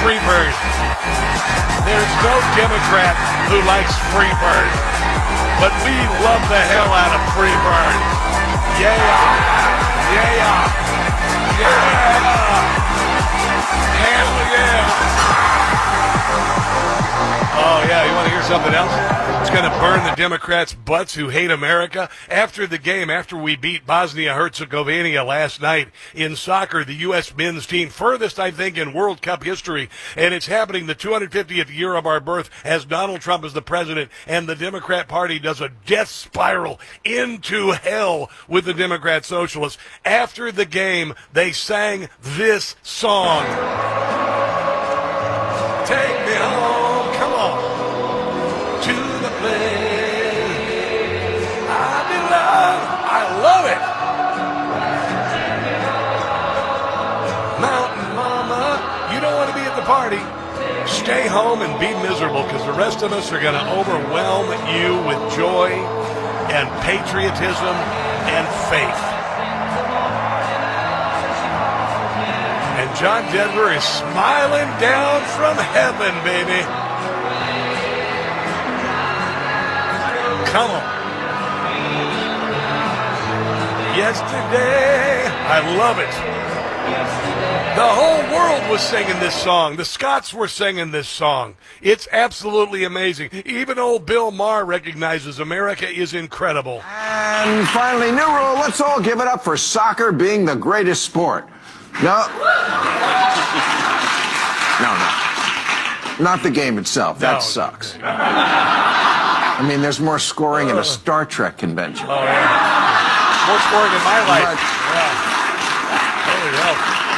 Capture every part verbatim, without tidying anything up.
Freebird. There's no Democrat who likes Freebird, but we love the hell out of Freebird. Yeah, yeah, yeah, hell yeah. Oh yeah, you want to hear something else? It's going to burn the Democrats' butts who hate America. After the game, after we beat Bosnia-Herzegovina last night in soccer, the U S men's team, furthest, I think, in World Cup history, and it's happening the two hundred fiftieth year of our birth as Donald Trump is the president, and the Democrat Party does a death spiral into hell with the Democrat Socialists. After the game, they sang this song. Take me home, come on. To the place I belong. I love it. Mountain Mama, you don't want to be at the party. Stay home and be miserable, because the rest of us are going to overwhelm you with joy and patriotism and faith. And John Denver is smiling down from heaven, baby. Come on. Yesterday, I love it. The whole world was singing this song. The Scots were singing this song. It's absolutely amazing. Even old Bill Maher recognizes America is incredible. And finally, new rule, let's all give it up for soccer being the greatest sport. No. No, no. Not the game itself. That no. sucks. I mean, there's more scoring at a Star Trek convention. Oh, yeah. More scoring in my life. But, yeah. Holy hell.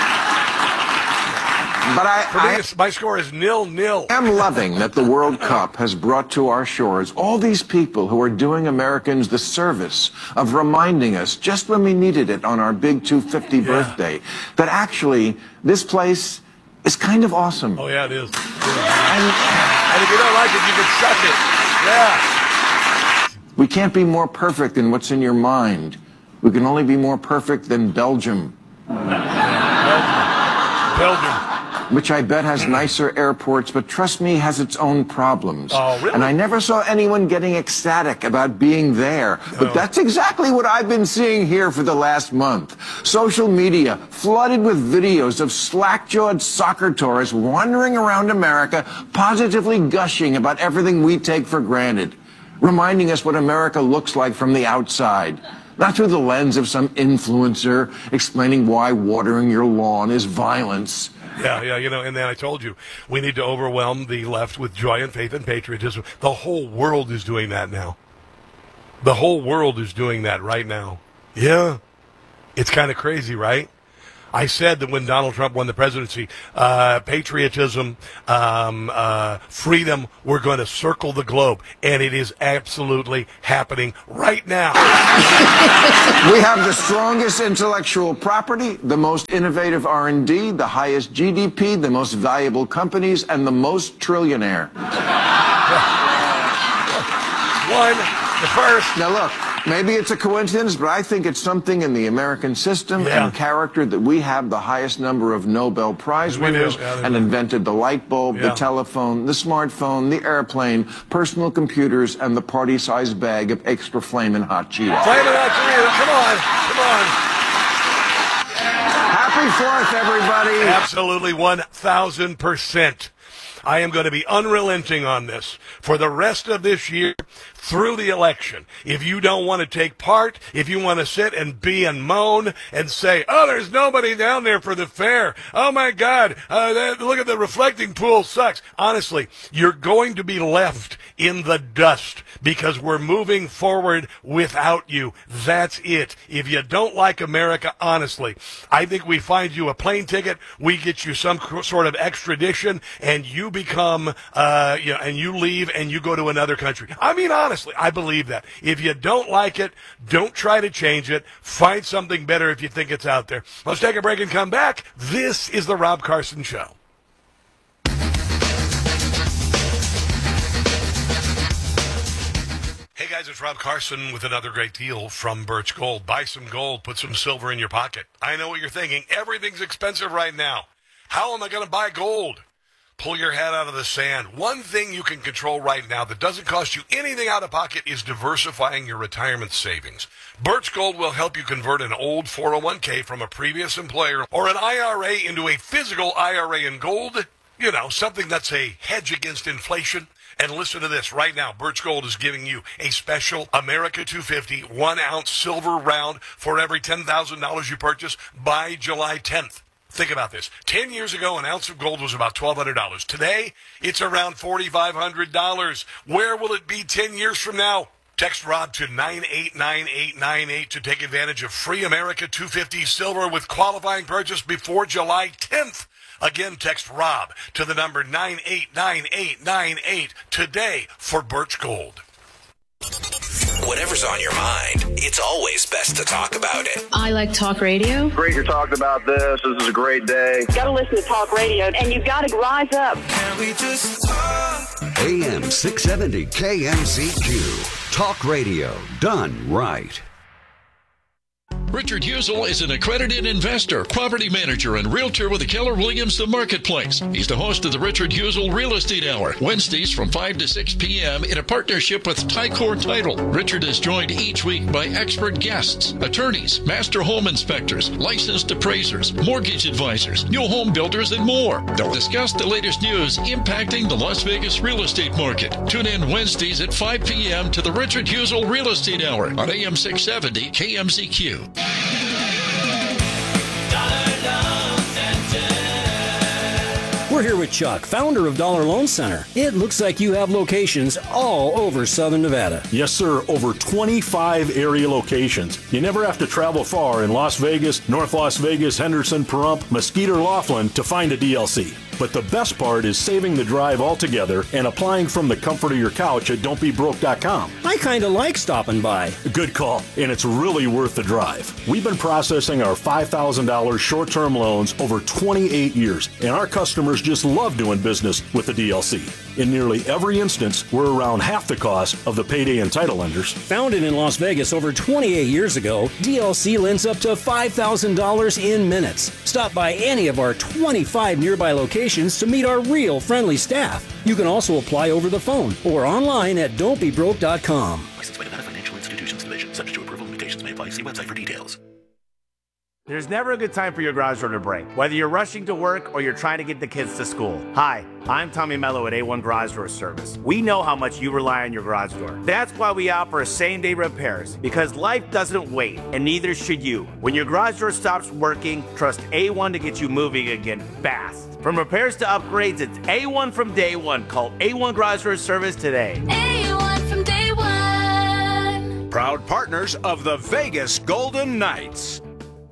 But I, For me, I my score is nil-nil. am loving that the World Cup has brought to our shores all these people who are doing Americans the service of reminding us, just when we needed it on our big two hundred fiftieth yeah. birthday, that actually this place is kind of awesome. Oh, yeah, it is. Yeah. And, and if you don't like it, you can suck it. Yeah. We can't be more perfect than what's in your mind. We can only be more perfect than Belgium. Belgium. Belgium. Which I bet has nicer airports, but trust me, has its own problems. Oh, really? And I never saw anyone getting ecstatic about being there. No. But that's exactly what I've been seeing here for the last month. Social media flooded with videos of slack-jawed soccer tourists wandering around America, positively gushing about everything we take for granted, reminding us what America looks like from the outside. Not through the lens of some influencer explaining why watering your lawn is violence. Yeah, yeah, you know, and then I told you, we need to overwhelm the left with joy and faith and patriotism. The whole world is doing that now. The whole world is doing that right now. Yeah. It's kind of crazy, right? I said that when Donald Trump won the presidency, uh, patriotism, um, uh, freedom, we're going to circle the globe. And it is absolutely happening right now. We have the strongest intellectual property, the most innovative R and D, the highest G D P, the most valuable companies, and the most trillionaire. One, the first. Now look. Maybe it's a coincidence, but I think it's something in the American system yeah. and character that we have the highest number of Nobel Prize we winners yeah, and invented the light bulb, yeah. the telephone, the smartphone, the airplane, personal computers, and the party-sized bag of extra flamin' hot Cheetos. Flamin' hot Cheetos, come on, come on. Happy Fourth, everybody. Absolutely, one thousand percent. I am going to be unrelenting on this for the rest of this year through the election. If you don't want to take part, if you want to sit and be and moan and say, oh, there's nobody down there for the fair. Oh, my God, uh, that, look at the reflecting pool, sucks. Honestly, you're going to be left in the dust because we're moving forward without you. That's it. If you don't like America, honestly, I think we find you a plane ticket, we get you some sort of extradition, and you become, uh, you know, and you leave and you go to another country. I mean, honestly, I believe that. If you don't like it, don't try to change it. Find something better if you think it's out there. Let's take a break and come back. This is the Rob Carson Show. Hey guys, it's Rob Carson with another great deal from Birch Gold. Buy some gold, put some silver in your pocket. I know what you're thinking. Everything's expensive right now. How am I going to buy gold? pull your head out of the sand. One thing you can control right now that doesn't cost you anything out of pocket is diversifying your retirement savings. Birch Gold will help you convert an old four oh one k from a previous employer or an I R A into a physical I R A in gold. You know, something that's a hedge against inflation. And listen to this. Right now, Birch Gold is giving you a special America two fifty one-ounce silver round for every ten thousand dollars you purchase by July tenth. Think about this. Ten years ago, an ounce of gold was about twelve hundred dollars. Today, it's around forty-five hundred dollars. Where will it be ten years from now? Text Rob to nine eight nine eight nine eight to take advantage of free America two fifty silver with qualifying purchase before July tenth. Again, text Rob to the number nine eight nine eight nine eight today for Birch Gold. Whatever's on your mind, it's always best to talk about it. I like talk radio. Great you're talking about this. This is a great day. Got to listen to talk radio, and you've got to rise up. Can we just talk? A M six seventy K M Z Q. Talk radio done right. Richard Husel is an accredited investor, property manager, and realtor with the Keller Williams The Marketplace. He's the host of the Richard Husel Real Estate Hour, Wednesdays from five to six p.m. in a partnership with Tycor Title. Richard is joined each week by expert guests, attorneys, master home inspectors, licensed appraisers, mortgage advisors, new home builders, and more. They'll discuss the latest news impacting the Las Vegas real estate market. Tune in Wednesdays at five p.m. to the Richard Husel Real Estate Hour on A M six seventy K M Z Q. We're here with Chuck, founder of Dollar Loan Center. It looks like you have locations all over Southern Nevada. Yes, sir. Over twenty-five area locations. You never have to travel far in Las Vegas, North Las Vegas, Henderson, Pahrump, Mesquite, or Laughlin to find a D L C. But the best part is saving the drive altogether and applying from the comfort of your couch at don't be broke dot com. I kind of like stopping by. Good call, and it's really worth the drive. We've been processing our five thousand dollars short-term loans over twenty-eight years, and our customers just love doing business with the D L C. In nearly every instance, we're around half the cost of the payday and title lenders. Founded in Las Vegas over twenty-eight years ago, D L C lends up to five thousand dollars in minutes. Stop by any of our twenty-five nearby locations to meet our real friendly staff. You can also apply over the phone or online at don't be broke dot com. Licensed by Nevada Financial Institutions Division. Subject to approval. Limitations may apply. See website for details. There's never a good time for your garage door to break, whether you're rushing to work or you're trying to get the kids to school. Hi, I'm Tommy Mello at A one Garage Door Service. We know how much you rely on your garage door. That's why we offer same-day repairs, because life doesn't wait, and neither should you. When your garage door stops working, trust A one to get you moving again fast. From repairs to upgrades, it's A one from day one. Call A one Garage Door Service today. A one from day one. Proud partners of the Vegas Golden Knights.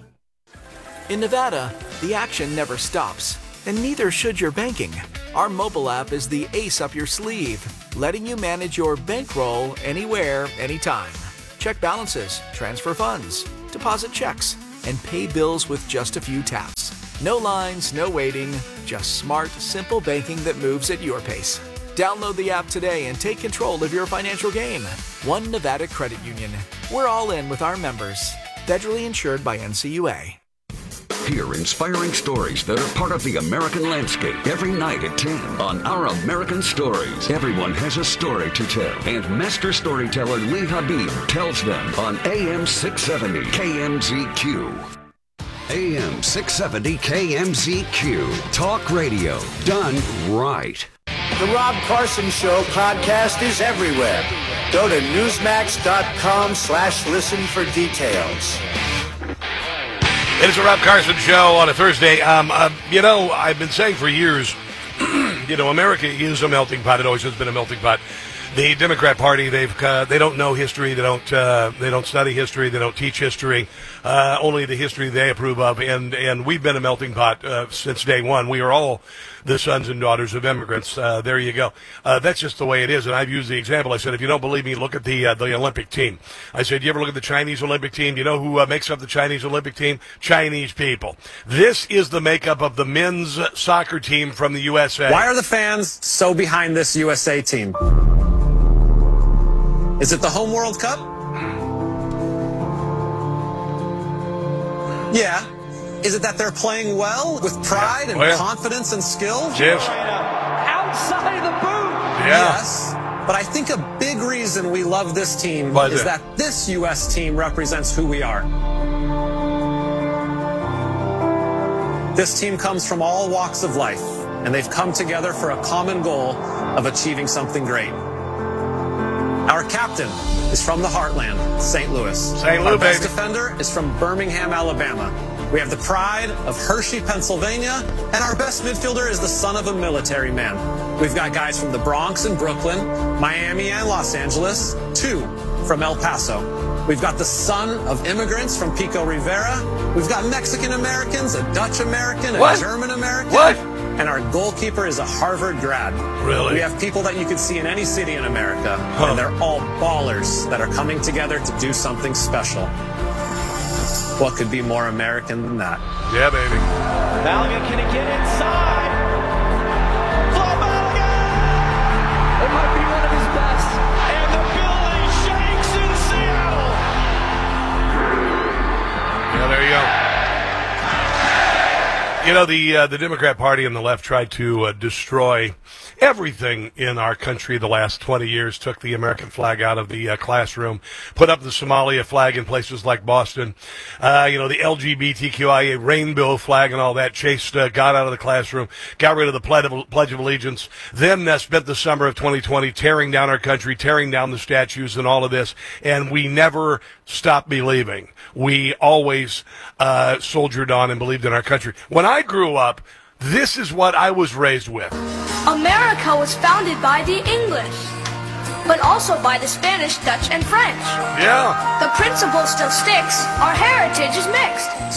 In Nevada, the action never stops, and neither should your banking. Our mobile app is the ace up your sleeve, letting you manage your bankroll anywhere, anytime. Check balances, transfer funds, deposit checks, and pay bills with just a few taps. No lines, no waiting, just smart, simple banking that moves at your pace. Download the app today and take control of your financial game. One Nevada Credit Union. We're all in with our members. Federally insured by N C U A. Hear inspiring stories that are part of the American landscape every night at ten on Our American Stories. Everyone has a story to tell, and master storyteller Lee Habib tells them on A M six seventy K M Z Q. A M six seventy K M Z Q. Talk radio done right. The Rob Carson Show podcast is everywhere. Go to newsmax.com slash listen for details. It is a Rob Carson Show on a Thursday. Um, uh, you know, I've been saying for years, you know, America is a melting pot. It always has been a melting pot. The Democrat Party, they've uh, they don't know history. They don't uh, they don't study history. They don't teach history. Uh, only the history they approve of. And and we've been a melting pot uh, since day one. We are all the sons and daughters of immigrants. Uh, there you go. Uh, that's just the way it is. And I've used the example. I said, if you don't believe me, look at the uh, the Olympic team. I said, you ever look at the Chinese Olympic team? Do you know who uh, makes up the Chinese Olympic team? Chinese people. This is the makeup of the men's soccer team from the U S A. Why are the fans so behind this U S A team? Is it the home World Cup? Yeah. Is it that they're playing well with pride and well, confidence and skill? Yes. wrong side of the boot. Yeah. Yes. But I think a big reason we love this team Why is is it? that this U S team represents who we are. This team comes from all walks of life, and they've come together for a common goal of achieving something great. Our captain is from the heartland, Saint Louis. Saint Louis, Our best baby. defender is from Birmingham, Alabama. We have the pride of Hershey, Pennsylvania, and our best midfielder is the son of a military man. We've got guys from the Bronx and Brooklyn, Miami and Los Angeles, two from El Paso. We've got the son of immigrants from Pico Rivera. We've got Mexican Americans, a Dutch American, a What? German American. What? And our goalkeeper is a Harvard grad. Really? We have people that you could see in any city in America, Huh. and they're all ballers that are coming together to do something special. What could be more American than that? Yeah, baby. Balogun, can he get inside? Flo Balogun! It might be one of his best. And the building shakes in Seattle. Yeah, there you go. You know, the uh, the Democrat Party and the left tried to uh, destroy everything in our country the last twenty years, took the American flag out of the uh, classroom, put up the Somalia flag in places like Boston, uh, you know, the L G B T Q I A rainbow flag and all that, chased uh, God out of the classroom, got rid of the Pledge of, Pledge of Allegiance, then uh, spent the summer of twenty twenty tearing down our country, tearing down the statues and all of this, and we never stopped believing. We always uh, soldiered on and believed in our country. When I grew up, this is what I was raised with. America was founded by the English, but also by the Spanish, Dutch, and French. Yeah. The principle still sticks. Our heritage is mixed.